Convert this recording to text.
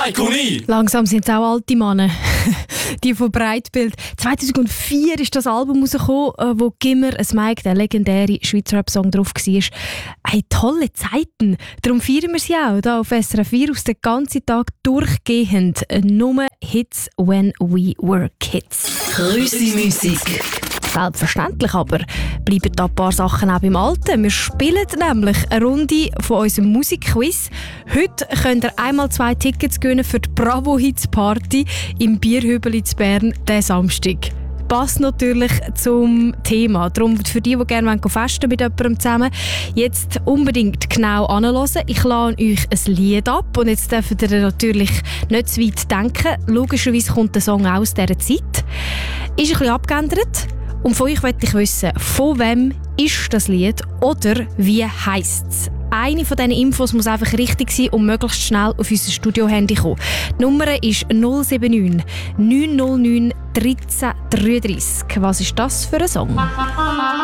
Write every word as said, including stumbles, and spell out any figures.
Iconi! Langsam sind es auch alte Männer. Die von Breitbild. zweitausendvier ist das Album rausgekommen, wo Gimmer, ein Mike, der legendäre Schweizer Rap-Song drauf war. Hey, tolle Zeiten. Darum feiern wir sie auch hier auf S R F vier aus den ganzen Tag durchgehend. Nur Hits when we were kids. Grüßi-Musik. Selbstverständlich aber bleiben da ein paar Sachen auch beim Alten. Wir spielen nämlich eine Runde von unserem Musikquiz. Heute könnt ihr einmal zwei Tickets gewinnen für die Bravo Hits Party im Bierhübel in Bern diesen Samstag. Passt natürlich zum Thema. Darum für die, die gerne festen mit jemandem zusammen, jetzt unbedingt genau anhören. Ich lade euch ein Lied ab und jetzt dürft ihr natürlich nicht zu weit denken. Logischerweise kommt der Song aus dieser Zeit. Ist ein bisschen abgeändert. Und von euch möchte ich wissen, von wem ist das Lied oder wie heisst es? Eine von diesen Infos muss einfach richtig sein und möglichst schnell auf unser Studio-Handy kommen. Die Nummer ist null sieben neun neun null neun eins drei drei drei. Was ist das für ein Song?